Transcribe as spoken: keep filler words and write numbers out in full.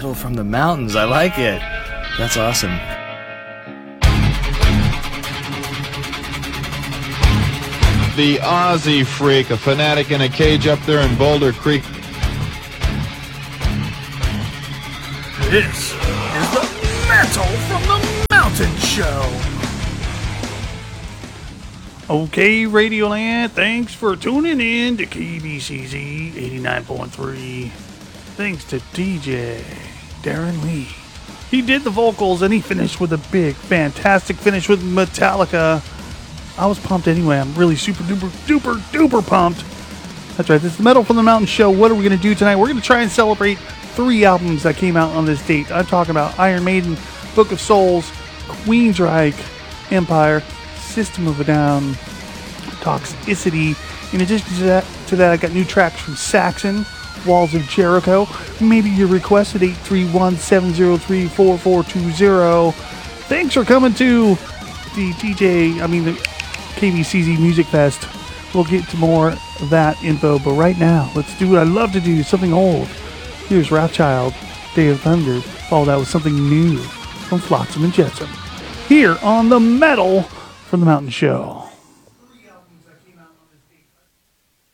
Metal from the mountains. I like it. That's awesome. The Aussie Freak, a fanatic in a cage up there in Boulder Creek. This is the Metal from the Mountain Show. Okay, Radioland, thanks for tuning in to K B C Z eighty-nine point three. Thanks to D J Darren Lee. He did the vocals and he finished with a big, fantastic finish with Metallica. I was pumped anyway. I'm really super duper duper duper pumped. That's right. This is the Metal from the Mountain Show. What are we going to do tonight? We're going to try and celebrate three albums that came out on this date. I'm talking about Iron Maiden, Book of Souls, Queensryche, Empire, System of a Down, Toxicity. In addition to that, to that, I got new tracks from Saxon, Walls of Jericho. Maybe your request at eight three one, seven zero three, four four two zero. Thanks for coming to the D J, I mean the K B C Z Music Fest. We'll get to more of that info, but right now, let's do what I love to do, something old. Here's Wrathchild, Day of Thunder, followed out with something new from Flotsam and Jetsam. Here on the Metal from the Mountain Show.